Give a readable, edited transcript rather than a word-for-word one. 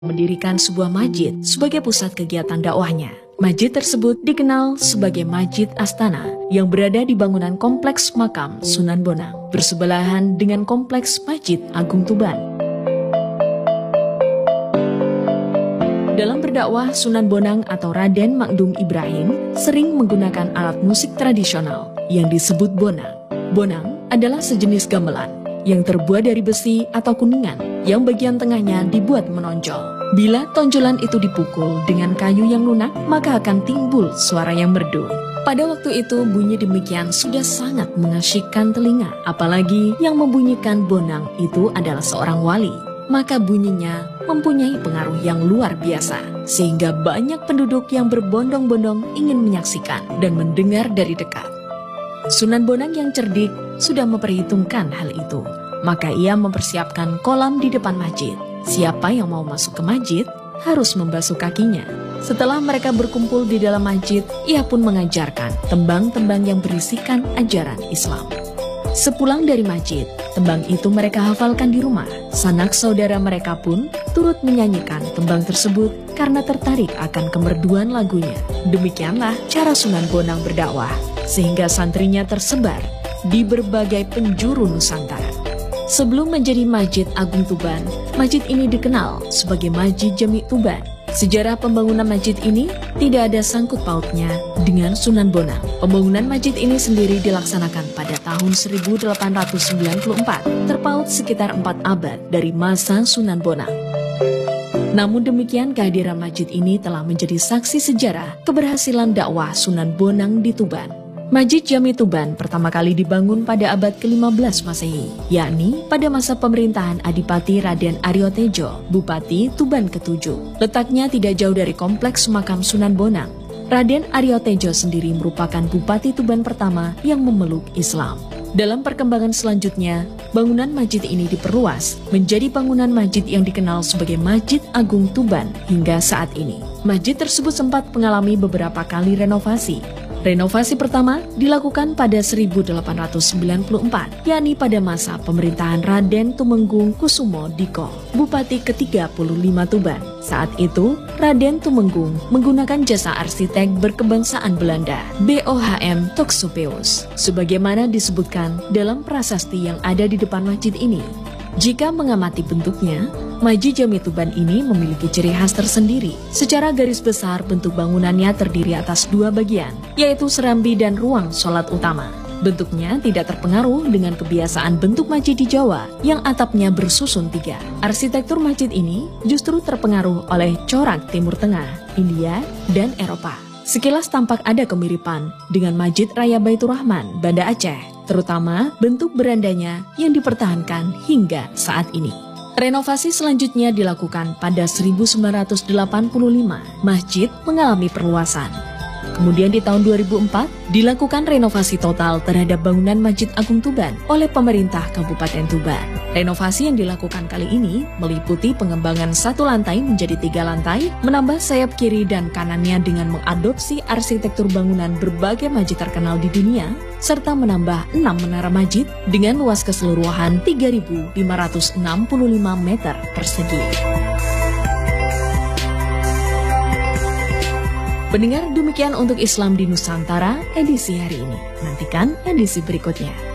mendirikan sebuah masjid sebagai pusat kegiatan dakwahnya. Masjid tersebut dikenal sebagai Masjid Astana yang berada di bangunan Kompleks Makam Sunan Bonang, bersebelahan dengan Kompleks Masjid Agung Tuban. Dalam berdakwah, Sunan Bonang atau Raden Makdum Ibrahim sering menggunakan alat musik tradisional yang disebut bonang. Bonang adalah sejenis gamelan yang terbuat dari besi atau kuningan yang bagian tengahnya dibuat menonjol. Bila tonjolan itu dipukul dengan kayu yang lunak, maka akan timbul suara yang merdu. Pada waktu itu, bunyi demikian sudah sangat mengasyikkan telinga. Apalagi yang membunyikan bonang itu adalah seorang wali. Maka bunyinya mempunyai pengaruh yang luar biasa, sehingga banyak penduduk yang berbondong-bondong ingin menyaksikan dan mendengar dari dekat. Sunan Bonang yang cerdik sudah memperhitungkan hal itu. Maka ia mempersiapkan kolam di depan masjid. Siapa yang mau masuk ke masjid harus membasuh kakinya. Setelah mereka berkumpul di dalam masjid, ia pun mengajarkan tembang-tembang yang berisikan ajaran Islam. Sepulang dari masjid, tembang itu mereka hafalkan di rumah. Sanak saudara mereka pun turut menyanyikan tembang tersebut karena tertarik akan kemerduan lagunya. Demikianlah cara Sunan Bonang berdakwah, sehingga santrinya tersebar di berbagai penjuru Nusantara. Sebelum menjadi Masjid Agung Tuban, masjid ini dikenal sebagai Masjid Jami Tuban. Sejarah pembangunan masjid ini tidak ada sangkut pautnya dengan Sunan Bonang. Pembangunan masjid ini sendiri dilaksanakan pada tahun 1894, terpaut sekitar 4 abad dari masa Sunan Bonang. Namun demikian, kehadiran masjid ini telah menjadi saksi sejarah keberhasilan dakwah Sunan Bonang di Tuban. Masjid Jami Tuban pertama kali dibangun pada abad ke-15 Masehi, yakni pada masa pemerintahan Adipati Raden Aryo Tejo, Bupati Tuban ke-7. Letaknya tidak jauh dari Kompleks Makam Sunan Bonang. Raden Aryo Tejo sendiri merupakan Bupati Tuban pertama yang memeluk Islam. Dalam perkembangan selanjutnya, bangunan masjid ini diperluas menjadi bangunan masjid yang dikenal sebagai Masjid Agung Tuban hingga saat ini. Masjid tersebut sempat mengalami beberapa kali renovasi. Renovasi pertama dilakukan pada 1894, yakni pada masa pemerintahan Raden Tumenggung Kusumo Diko, Bupati ke-35 Tuban. Saat itu, Raden Tumenggung menggunakan jasa arsitek berkebangsaan Belanda, BOHM Toxopeus, sebagaimana disebutkan dalam prasasti yang ada di depan masjid ini. Jika mengamati bentuknya, Masjid Jami Tuban ini memiliki ciri khas tersendiri. Secara garis besar, bentuk bangunannya terdiri atas 2 bagian, yaitu serambi dan ruang sholat utama. Bentuknya tidak terpengaruh dengan kebiasaan bentuk masjid di Jawa yang atapnya bersusun 3. Arsitektur masjid ini justru terpengaruh oleh corak Timur Tengah, India, dan Eropa. Sekilas tampak ada kemiripan dengan Masjid Raya Baitur Rahman, Banda Aceh, terutama bentuk berandanya yang dipertahankan hingga saat ini. Renovasi selanjutnya dilakukan pada 1985. Masjid mengalami perluasan. Kemudian di tahun 2004 dilakukan renovasi total terhadap bangunan Masjid Agung Tuban oleh pemerintah Kabupaten Tuban. Renovasi yang dilakukan kali ini meliputi pengembangan 1 lantai menjadi 3 lantai, menambah sayap kiri dan kanannya dengan mengadopsi arsitektur bangunan berbagai masjid terkenal di dunia, serta menambah 6 menara masjid dengan luas keseluruhan 3.565 meter persegi. Pendengar, demikian untuk Islam di Nusantara edisi hari ini. Nantikan edisi berikutnya.